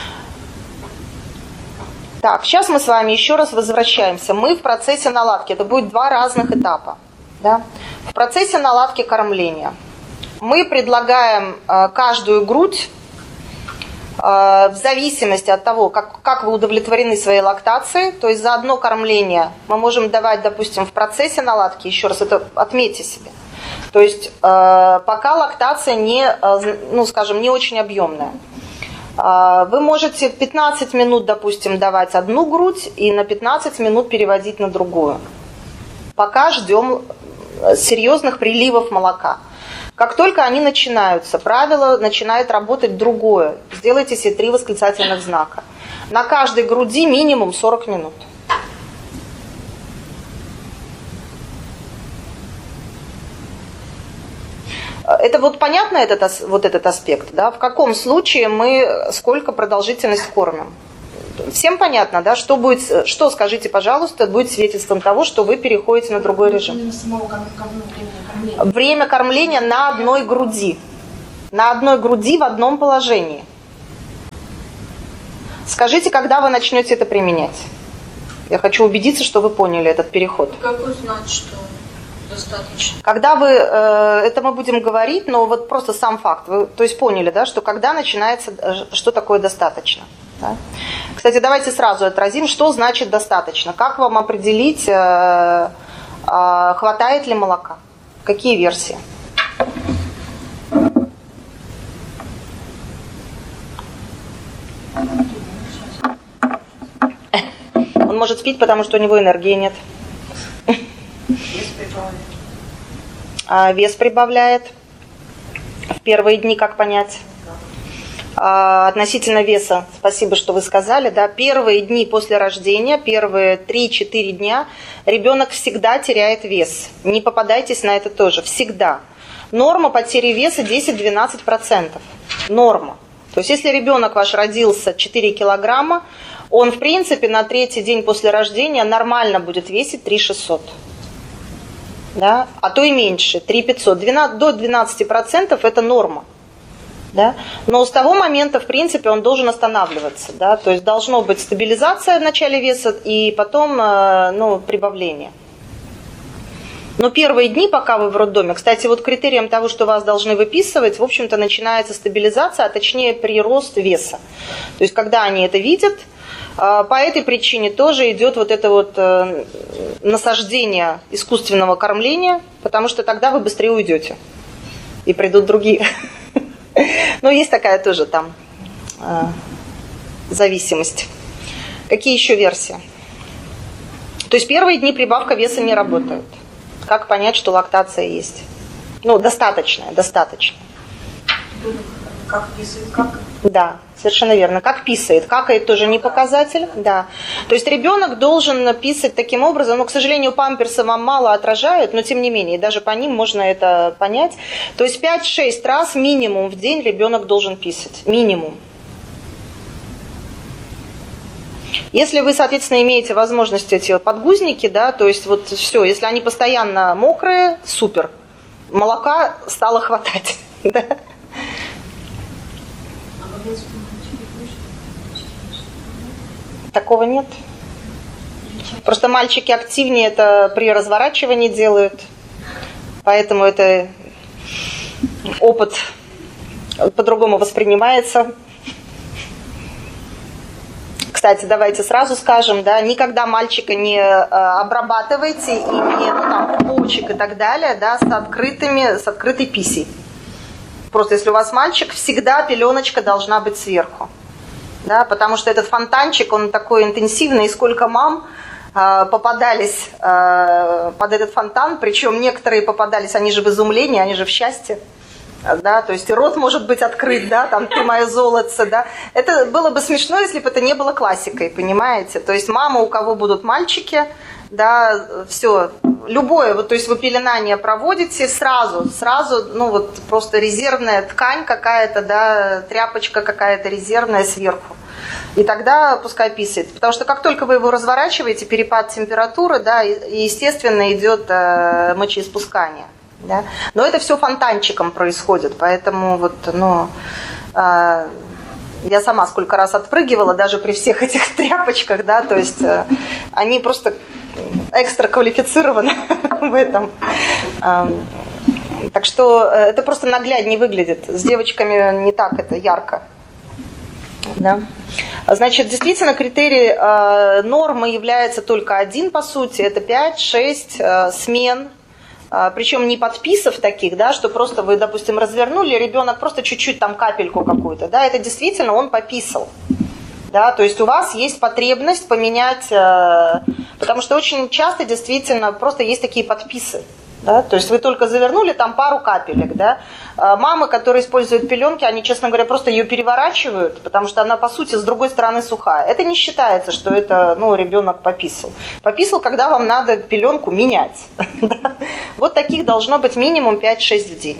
Так, сейчас мы с вами еще раз возвращаемся. Мы в процессе наладки. Это будет 2 разных этапа. Да? В процессе наладки кормления мы предлагаем каждую грудь в зависимости от того, как вы удовлетворены своей лактацией. То есть за одно кормление мы можем давать, допустим, в процессе наладки, еще раз это отметьте себе. То есть пока лактация не, ну, скажем, не очень объемная. Вы можете 15 минут, допустим, давать одну грудь и на 15 минут переводить на другую. Пока ждем серьезных приливов молока. Как только они начинаются, правило начинает работать другое. Сделайте себе 3 восклицательных знака. На каждой груди минимум 40 минут. Это вот понятно этот аспект, да? В каком случае мы сколько продолжительность кормим? Всем понятно, да? Что, скажите, пожалуйста, будет свидетельством того, что вы переходите на другой режим? Время кормления на одной груди. На одной груди в одном положении. Скажите, когда вы начнете это применять? Я хочу убедиться, что вы поняли этот переход. Как узнать, что достаточно? Когда вы, это мы будем говорить, но вот просто сам факт, вы, то есть поняли, да, что когда начинается, что такое достаточно. Да? Кстати, давайте сразу отразим, что значит достаточно. Как вам определить, хватает ли молока? Какие версии? Он может спить, потому что у него энергии нет. Вес прибавляет. В первые дни как понять? Относительно веса, спасибо, что вы сказали, да, первые дни после рождения, первые 3-4 дня ребенок всегда теряет вес. Не попадайтесь на это тоже, всегда. Норма потери веса 10-12%. Норма. То есть если ребенок ваш родился 4 килограмма, он в принципе на 3-й день после рождения нормально будет весить 3600. Да? А то и меньше, 3500. До 12% это норма. Да? Но с того момента, в принципе, он должен останавливаться. Да? То есть должна быть стабилизация в начале веса и потом прибавление. Но первые дни, пока вы в роддоме, кстати, вот критерием того, что вас должны выписывать, в общем-то, начинается стабилизация, а точнее прирост веса. То есть когда они это видят, по этой причине тоже идет вот это вот насаждение искусственного кормления, потому что тогда вы быстрее уйдете и придут другие. Но есть такая тоже там зависимость. Какие еще версии? То есть первые дни прибавка веса не работает. Как понять, что лактация есть? Достаточная. Как писает, как? Да, совершенно верно. Как писает. Какает тоже не показатель. Да. То есть ребенок должен писать таким образом, но, к сожалению, памперсы вам мало отражают, но тем не менее, даже по ним можно это понять. То есть 5-6 раз минимум в день ребенок должен писать. Минимум. Если вы, соответственно, имеете возможность эти подгузники, да, то есть вот все, если они постоянно мокрые, супер. Молока стало хватать. Да. Такого нет. Просто мальчики активнее это при разворачивании делают. Поэтому это опыт по-другому воспринимается. Кстати, давайте сразу скажем, да, никогда мальчика не обрабатывайте и не пупочек и так далее, да, с открытой писей. Просто если у вас мальчик, всегда пеленочка должна быть сверху. Да, потому что этот фонтанчик, он такой интенсивный, и сколько мам попадались под этот фонтан, причем некоторые попадались, они же в изумлении, они же в счастье. Да, то есть и рот может быть открыт, да, там ты мое золотце, да. Это было бы смешно, если бы это не было классикой, понимаете? То есть мама, у кого будут мальчики, да, все, любое, вот, то есть вы пеленание проводите сразу, просто резервная ткань какая-то, да, тряпочка какая-то резервная сверху. И тогда пускай писает. Потому что как только вы его разворачиваете, перепад температуры, да, и естественно идет мочеиспускание. Да? Но это все фонтанчиком происходит, поэтому я сама сколько раз отпрыгивала, даже при всех этих тряпочках, да, то есть они просто экстра квалифицированы в этом. Так что это просто нагляднее выглядит. С девочками не так это ярко. Да. Значит, действительно, критерий нормы является только один, по сути, это 5-6 смен. Причем не подписов таких, да, что просто вы, допустим, развернули, ребенок просто чуть-чуть там капельку какую-то, да, это действительно он пописал. Да, то есть у вас есть потребность поменять, потому что очень часто действительно просто есть такие подписы. Да? То есть вы только завернули там пару капелек. Да? Мамы, которые используют пеленки, они, честно говоря, просто ее переворачивают, потому что она, по сути, с другой стороны сухая. Это не считается, что это ребенок пописал. Пописал, когда вам надо пеленку менять. Вот таких должно быть минимум 5-6 в день.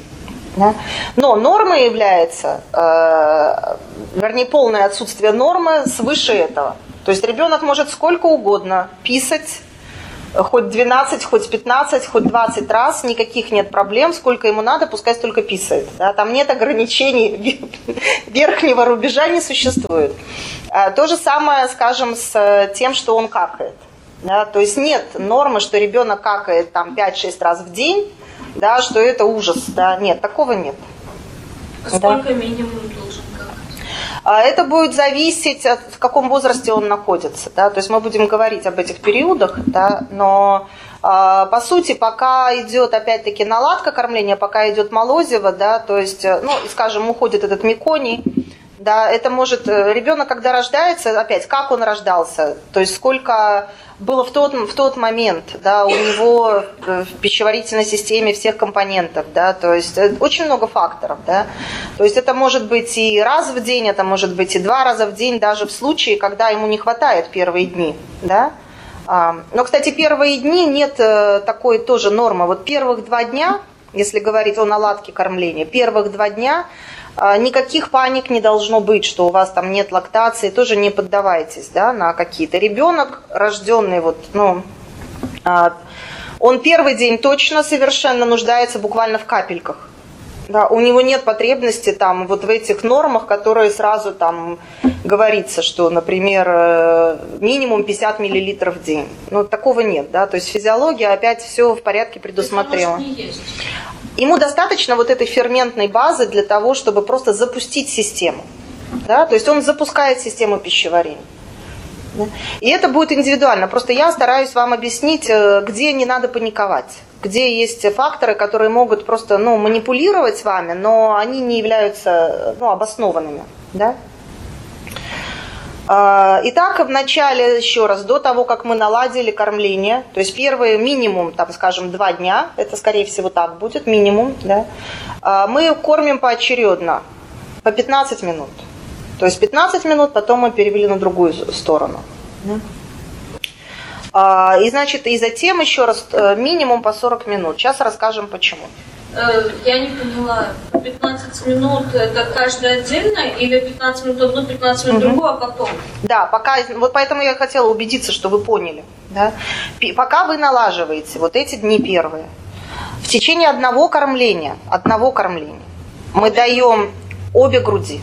Да? Но нормой является, вернее, полное отсутствие нормы свыше этого. То есть ребенок может сколько угодно писать, хоть 12, хоть 15, хоть 20 раз, никаких нет проблем, сколько ему надо, пускай столько писает. Да? Там нет ограничений, верхнего рубежа не существует. То же самое, скажем, с тем, что он какает. Да? То есть нет нормы, что ребенок какает там 5-6 раз в день, да, что это ужас. Да? Нет, такого нет. А сколько минимум должен какать? Это будет зависеть от в каком возрасте он находится. Да? То есть мы будем говорить об этих периодах, да? Но по сути, пока идет опять-таки наладка кормления, пока идет молозиво, да, то есть, ну, скажем, уходит этот меконий, да, это может, ребенок, когда рождается, опять, как он рождался, то есть сколько было в тот момент, да, у него в пищеварительной системе всех компонентов, да, то есть очень много факторов, да, то есть это может быть и раз в день, это может быть и 2 раза в день, даже в случае, когда ему не хватает первые дни, да. Но, кстати, первые дни нет такой тоже нормы. Вот первых 2 дня, если говорить о наладке кормления, первых 2 дня никаких паник не должно быть, что у вас там нет лактации, тоже не поддавайтесь, да, на какие-то. Ребенок, рожденный, вот, ну, он первый день точно совершенно нуждается буквально в капельках. Да, у него нет потребности там вот в этих нормах, которые сразу там говорится, что, например, минимум 50 мл в день. Ну, такого нет, да, то есть физиология опять все в порядке предусмотрела. Это может не есть. Ему достаточно вот этой ферментной базы для того, чтобы просто запустить систему. Да? То есть он запускает систему пищеварения. Да? И это будет индивидуально. Просто я стараюсь вам объяснить, где не надо паниковать. Где есть факторы, которые могут просто манипулировать с вами, но они не являются обоснованными. Да? Итак, в начале, еще раз, до того, как мы наладили кормление, то есть первые минимум, там, скажем, 2 дня, это, скорее всего, так будет, минимум, да, мы кормим поочередно, по 15 минут. То есть 15 минут, потом мы перевели на другую сторону. И, значит, и затем, еще раз, минимум по 40 минут. Сейчас расскажем, почему. Я не поняла, 15 минут это каждый отдельно или 15 минут одну, 15 минут другую, а потом? Да, пока, вот поэтому я хотела убедиться, что вы поняли. Да? Пока вы налаживаете вот эти дни первые, в течение одного кормления мы даем обе груди.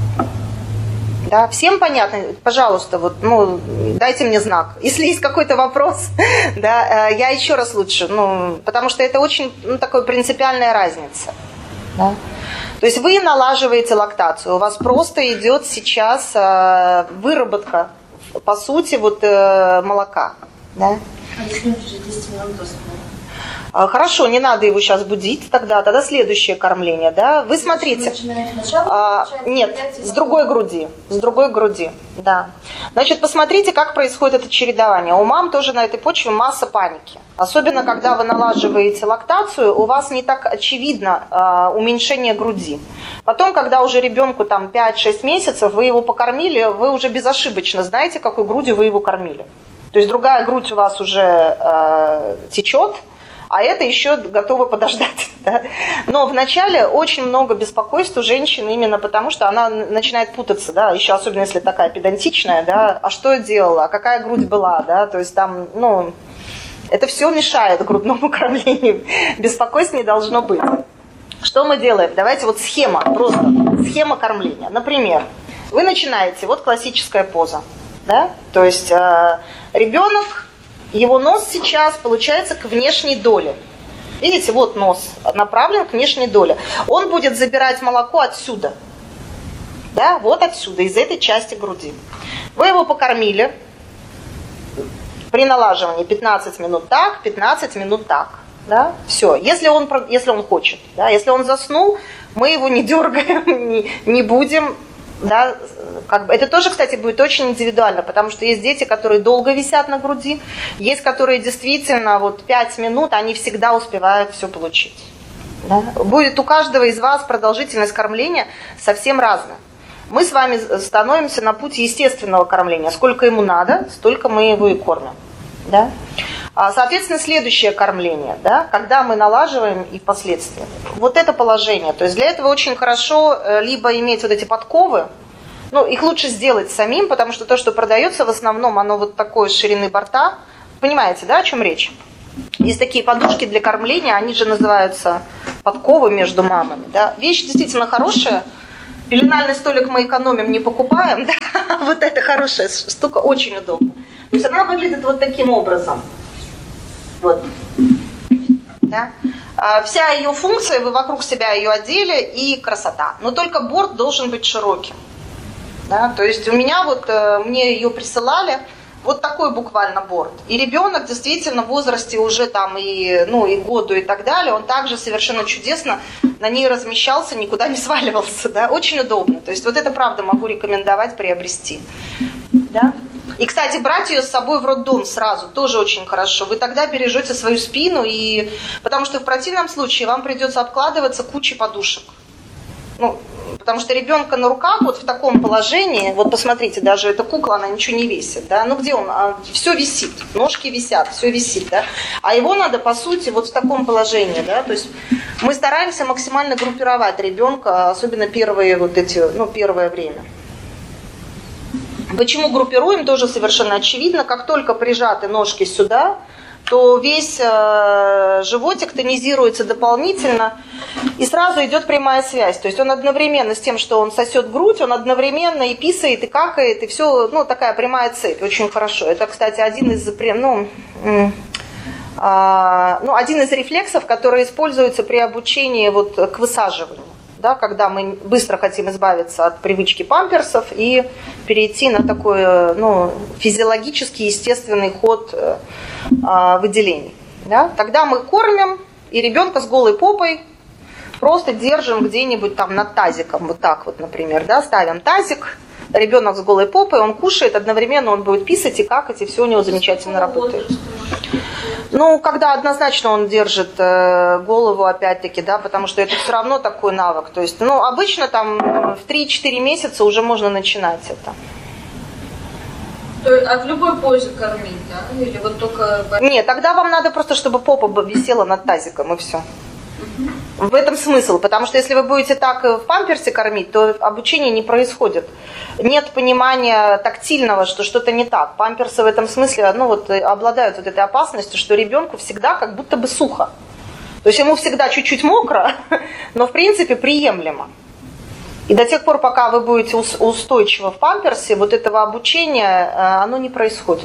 Да, всем понятно? Пожалуйста, вот, дайте мне знак. Если есть какой-то вопрос, да, я еще раз лучше, потому что это очень такая принципиальная разница. Да? То есть вы налаживаете лактацию, у вас просто идет сейчас выработка, по сути, вот молока. Да? А если он через 10 минут уснул? Хорошо, не надо его сейчас будить, тогда следующее кормление, да. Вы смотрите. Нет, с другой груди, да. Значит, посмотрите, как происходит это чередование. У мам тоже на этой почве масса паники. Особенно, когда вы налаживаете лактацию, у вас не так очевидно уменьшение груди. Потом, когда уже ребенку там 5-6 месяцев, вы его покормили, вы уже безошибочно знаете, какой грудью вы его кормили. То есть другая грудь у вас уже течет, а это еще готово подождать. Да? Но вначале очень много беспокойств у женщины именно потому, что она начинает путаться, да, еще особенно если такая педантичная, да, а что я делала, а какая грудь была, да, то есть там, это все мешает грудному кормлению, беспокойств не должно быть. Что мы делаем? Давайте вот схема кормления. Например, вы начинаете, вот классическая поза, да, то есть ребенок, его нос сейчас получается к внешней доле. Видите, вот нос направлен к внешней доле. Он будет забирать молоко отсюда. Да, вот отсюда, из этой части груди. Вы его покормили при налаживании 15 минут так, 15 минут так. Да? Все, если он хочет. Да? Если он заснул, мы его не дергаем, не будем. Да, это тоже, кстати, будет очень индивидуально, потому что есть дети, которые долго висят на груди, есть, которые действительно 5 минут, они всегда успевают все получить. Да? Будет у каждого из вас продолжительность кормления совсем разная. Мы с вами становимся на путь естественного кормления. Сколько ему надо, столько мы его и кормим. Да? Соответственно, следующее кормление, да, когда мы налаживаем и впоследствии. Вот это положение. То есть для этого очень хорошо либо иметь вот эти подковы, ну, их лучше сделать самим, потому что то, что продается, в основном, оно вот такой ширины борта. Понимаете, да, о чем речь? Есть такие подушки для кормления, они же называются подковы между мамами. Да? Вещь действительно хорошая. Пеленальный столик мы экономим, не покупаем. Да? Вот это хорошая штука, очень удобно. То есть она выглядит вот таким образом. Вот. Да? Вся ее функция, вы вокруг себя ее одели, и красота. Но только борт должен быть широким. Да? То есть у меня вот, мне ее присылали, вот такой буквально борт. И ребенок действительно в возрасте уже там и году и так далее, он также совершенно чудесно на ней размещался, никуда не сваливался. Да? Очень удобно. То есть вот это правда могу рекомендовать приобрести. Да? И, кстати, брать ее с собой в роддом сразу тоже очень хорошо. Вы тогда бережете свою спину, потому что в противном случае вам придется обкладываться кучей подушек. Ну, потому что ребенка на руках вот в таком положении, вот посмотрите, даже эта кукла, она ничего не весит, да, ну где он, все висит, ножки висят, все висит, да, а его надо, по сути, вот в таком положении, да, то есть мы стараемся максимально группировать ребенка, особенно первое время. Почему группируем, тоже совершенно очевидно, как только прижаты ножки сюда, то весь животик тонизируется дополнительно, и сразу идет прямая связь. То есть он одновременно с тем, что он сосет грудь, он одновременно и писает, и какает, и все, такая прямая цепь, очень хорошо. Это, кстати, один из рефлексов, который используется при обучении вот к высаживанию. Да, когда мы быстро хотим избавиться от привычки памперсов и перейти на такой физиологический, естественный ход выделений. Да? Тогда мы кормим, и ребенка с голой попой просто держим где-нибудь там над тазиком. Вот так вот, например. Да? Ставим тазик, ребенок с голой попой, он кушает, одновременно он будет писать и какать, и все у него замечательно работает. Когда однозначно он держит голову, опять-таки, да, потому что это все равно такой навык. То есть, обычно там в 3-4 месяца уже можно начинать это. А в любой позе кормить, да? Или вот только... Нет, тогда вам надо просто, чтобы попа висела над тазиком, и все. В этом смысл, потому что если вы будете так в памперсе кормить, то обучение не происходит. Нет понимания тактильного, что что-то не так. Памперсы в этом смысле обладают вот этой опасностью, что ребенку всегда как будто бы сухо. То есть ему всегда чуть-чуть мокро, но в принципе приемлемо. И до тех пор, пока вы будете устойчивы в памперсе, вот этого обучения, оно не происходит.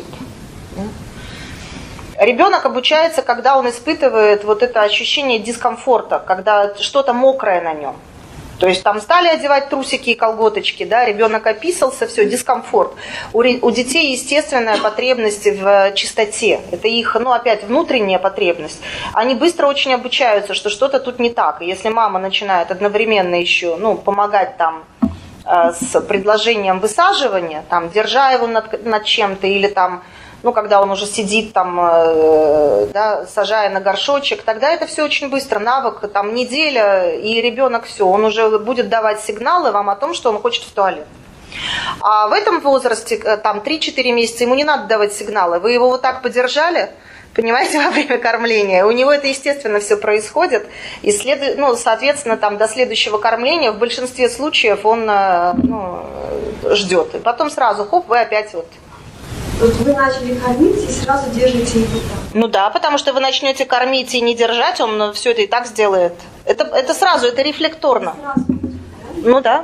Ребенок обучается, когда он испытывает вот это ощущение дискомфорта, когда что-то мокрое на нем. То есть там стали одевать трусики и колготочки, да, ребенок описался, все, дискомфорт. У детей естественная потребность в чистоте. Это их, опять, внутренняя потребность. Они быстро очень обучаются, что что-то тут не так. И если мама начинает одновременно еще, помогать там с предложением высаживания, там, держа его над чем-то, или там, когда он уже сидит там, да, сажая на горшочек, тогда это все очень быстро, навык, там, неделя, и ребенок все, он уже будет давать сигналы вам о том, что он хочет в туалет. А в этом возрасте, там, 3-4 месяца, ему не надо давать сигналы, вы его вот так подержали, понимаете, во время кормления, у него это естественно все происходит, и соответственно, там, до следующего кормления в большинстве случаев он ждет, и потом сразу, хоп, вы опять вот. Вот вы начали кормить и сразу держите его там. Да, потому что вы начнете кормить и не держать, он все это и так сделает. Это сразу, это рефлекторно. Сразу, да?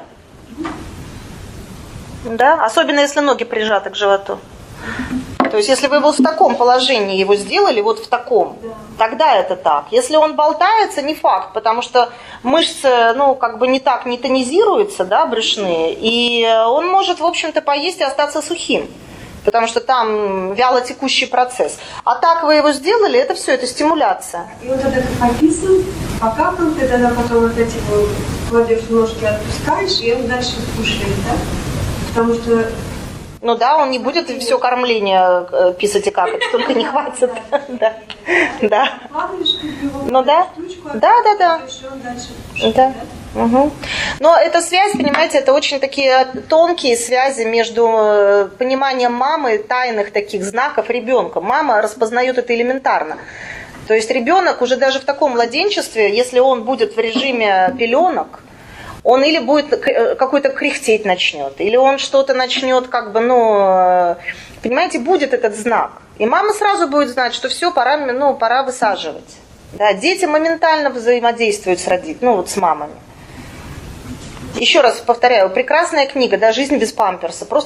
Да, особенно если ноги прижаты к животу. То есть если вы в таком положении его сделали, вот в таком, тогда это так. Если он болтается, не факт, потому что мышцы, не так не тонизируются, да, брюшные, и он может, в общем-то, поесть и остаться сухим. Потому что там вялотекущий процесс. А так вы его сделали, это все, это стимуляция. И вот это как описан, покакал, ты тогда потом вот эти вот кладешь ножки, отпускаешь, и он дальше кушает, да? Потому что Ну да, он не будет все кормление писать и какать, только не хватит. Да. Да. Ну да. Да. Да. Угу. Но эта связь, понимаете, это очень такие тонкие связи между пониманием мамы, тайных таких знаков ребенка. Мама распознает это элементарно. То есть ребенок уже даже в таком младенчестве, если он будет в режиме пеленок, он или будет какой-то кряхтеть начнет, или он что-то начнет, понимаете, будет этот знак. И мама сразу будет знать, что все, пора высаживать. Да, дети моментально взаимодействуют с мамами. Еще раз повторяю, прекрасная книга, да, «Жизнь без памперса». Просто